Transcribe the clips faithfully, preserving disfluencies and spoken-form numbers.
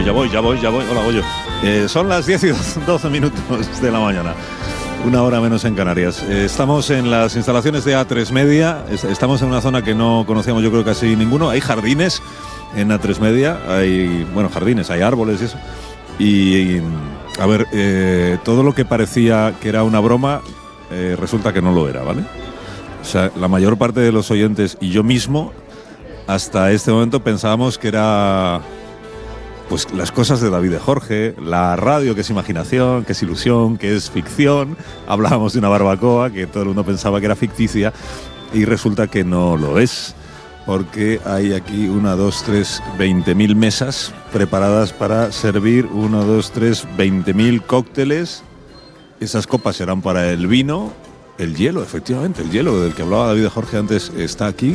ya voy, ya voy, ya voy. Hola, Goyo. Eh, son las diez y doce minutos de la mañana. Una hora menos en Canarias. Eh, estamos en las instalaciones de A tres Media. Estamos en una zona que no conocíamos, yo creo, casi ninguno. Hay jardines en A tres Media. Hay, bueno, jardines, hay árboles y eso. Y, y a ver, eh, todo lo que parecía que era una broma, eh, resulta que no lo era, ¿vale? O sea, la mayor parte de los oyentes y yo mismo, hasta este momento pensábamos que era... pues las cosas de David de Jorge, la radio que es imaginación, que es ilusión, que es ficción. Hablábamos de una barbacoa que todo el mundo pensaba que era ficticia y resulta que no lo es, porque hay aquí una, dos, tres, veinte mil mesas preparadas para servir una, dos, tres, veinte mil cócteles. Esas copas serán para el vino, el hielo, efectivamente, el hielo del que hablaba David de Jorge antes está aquí.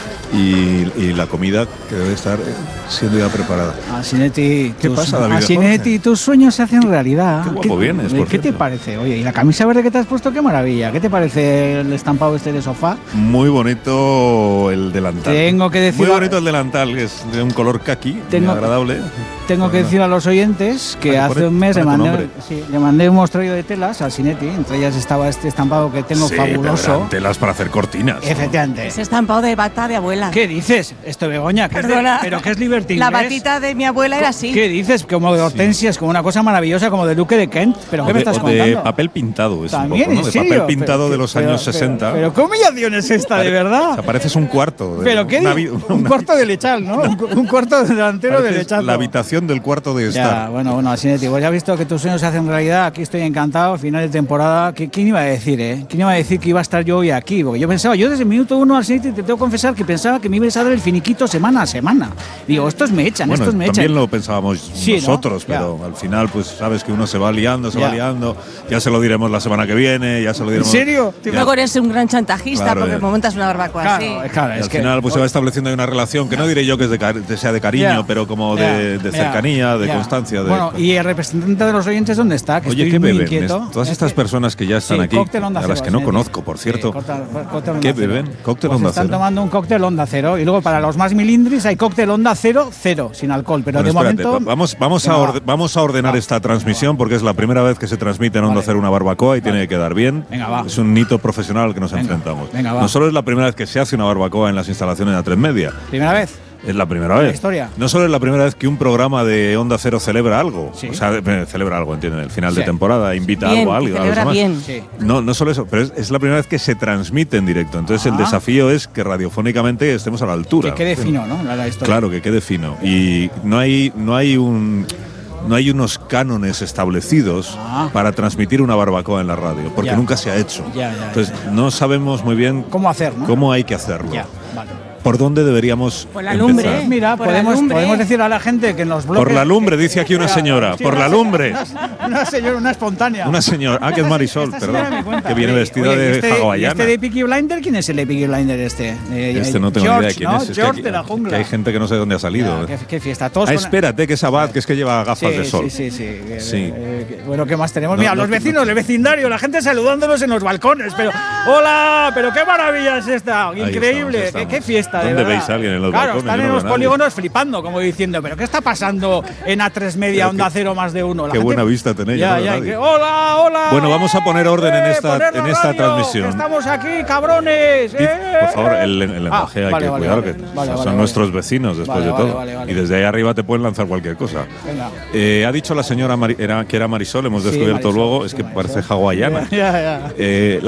Y, y la comida que debe estar siendo ya preparada. Asinetti, ¿Qué tus, pasa, David? Asinetti, tus sueños se hacen realidad. Qué guapo ¿Qué, vienes, por ¿Qué te cierto. parece? Oye, y la camisa verde que te has puesto, qué maravilla. ¿Qué te parece el estampado este de sofá? Muy bonito el delantal. Tengo que decir... Muy bonito el delantal, que es de un color kaki, Tengo- muy agradable. Tengo que decir a los oyentes que Ah, hace pone- un mes le pone tu mandé, nombre. sí, le mandé un mostrario de telas a Asinetti. Entre ellas estaba este estampado que tengo Sí, pero fabuloso. eran telas para hacer cortinas. ¿no? Efectivamente. Ese estampado de bata de abuela. ¿Qué dices? Esto, Begoña, ¿qué es de- Perdona. ¿pero qué es Liberty La Inglés? batita de mi abuela era así. ¿Qué dices? Como de hortensias, como una cosa maravillosa, como de Duque de Kent. ¿Pero O qué de, me estás o de contando? papel pintado, es un También, poco, ¿no? ¿en De serio? papel pintado Pero- de los pero- años pero- sesenta. Pero, ¿qué humillación es esta, de verdad? O sea, pareces un cuarto. de- ¿Pero qué? una di- vi- un una- cuarto de lechal, ¿no? Un, cu- un cuarto delantero de pareces lechal. la habitación del cuarto de Ya, estar. bueno, bueno, Asinetti, pues ya he visto que tus sueños se hacen realidad. Aquí estoy encantado, final de temporada. ¿Qui- ¿Quién iba a decir, eh? ¿Quién iba a decir que iba a estar yo hoy aquí? Porque yo pensaba, yo desde el minuto uno, Asinetti, te tengo que confesar que pensaba que me ibas a dar el finiquito semana a semana. Digo, estos me echan, Bueno, estos me también echan. lo pensábamos Sí, ¿no? nosotros, Ya. pero al final, pues sabes que uno se va liando, se Ya. va liando. Ya se lo diremos la semana que viene, ya se lo ¿En diremos. serio? Ya. Luego eres un gran chantajista Claro, porque eh. me montas una barbacoa Claro, así. claro, Y es al que... final pues se va estableciendo ahí una relación que no diré yo que, es de cari- que sea de cariño, Ya. pero como Ya, de, de ya, cercanía, de ya. constancia. De, Bueno, ¿y el representante de los oyentes dónde está? Que Oye, estoy ¿qué muy beben? inquieto. Es- Todas Es estas que- personas que ya están Sí, aquí, cóctel Onda a las Cero, que no Asinetti. conozco, por cierto. Sí, cóctel- cóctel Onda ¿Qué Cero. beben? Cóctel Pues Onda están Cero. tomando un cóctel Onda Cero y luego para los más milindris hay cóctel Onda Cero, cero, sin alcohol. Pero Bueno, de espérate, momento... va- vamos, vamos, a Venga, orde- va. vamos a ordenar Va. esta transmisión porque es la primera vez que se transmite en Onda Vale. Cero una barbacoa y tiene que quedar bien. Venga, va. Es un hito profesional al que nos Venga, enfrentamos. venga, va. No solo es la primera vez que se hace una barbacoa en las instalaciones de A tres Media, ¿Primera vez? es la primera vez. historia. No solo es la primera vez que un programa de Onda Cero celebra algo. Sí. O sea, eh, celebra algo, ¿entienden? El final de Sí. temporada, invita Bien, algo a que alguien. a los celebra demás. bien. Sí. No, no solo eso, pero es, es la primera vez que se transmite en directo. Entonces el Ah. desafío es que radiofónicamente estemos a la altura. Que quede fino, ¿no? La, la historia. Claro, que quede fino. Y no hay, no hay un. No hay unos cánones establecidos Ah. para transmitir una barbacoa en la radio, porque Ya. nunca se ha hecho. Ya, ya, Entonces, ya. no sabemos muy bien ¿Cómo hacer, no? cómo hay que hacerlo. Ya, vale. ¿Por dónde deberíamos Por la lumbre, empezar? ¿eh? Mira, Por la podemos, lumbre. podemos decir a la gente que en los bloques... Por la lumbre, dice aquí una Ya, señora. sí, Por una la se- lumbre. Una, una señora, una espontánea. Una señora. Ah, que es Marisol, Esta señora perdón. me cuenta. Que viene Oye, vestida oye, ¿y de este, ¿y hawaiana. este de Peaky Blinder? ¿Quién es el de Peaky Blinder este? Eh, Este eh, no tengo George, ni idea de quién ¿no? es. Es que George aquí- de la jungla. que hay gente que no sé de dónde ha salido. Ya, qué, qué fiesta. Todos Ah, con- espérate, que es Abad, que es que lleva gafas Sí, de sol. sí, sí, sí. Eh, Sí. eh, eh, bueno, ¿qué más tenemos? No, Mira, no, los no. vecinos, el vecindario, la gente saludándolos en los balcones. Pero, ¡hola! ¡Pero qué maravilla es esta! Increíble. estamos, ahí Qué, qué fiesta, de ¿Dónde verdad. veis a alguien en los Claro, balcones? están Yo en no los veo a nadie. polígonos flipando, como diciendo, ¿pero qué está pasando en A tres Media, Pero Onda qué- Cero más de uno? La qué gente- buena vista tenéis, Ya, yo no veo ya, a nadie. que- ¡hola, hola! Bueno, vamos a poner orden en ¡Eh, esta- poner la en esta radio, transmisión. que estamos aquí, cabrones. Pid, ¡Eh! por favor, el, el lenguaje Ah, hay vale, que vale, cuidar, vale. que Vale, son vale, nuestros vale. vecinos después Vale, de vale, todo. vale, vale. Y desde ahí arriba te pueden lanzar cualquier cosa. Venga. Eh, ha dicho la señora Mari- era, que era Marisol, hemos Sí, descubierto Marisol, luego, sí, es que Marisol. parece hawaiana. Ya, ya. Eh,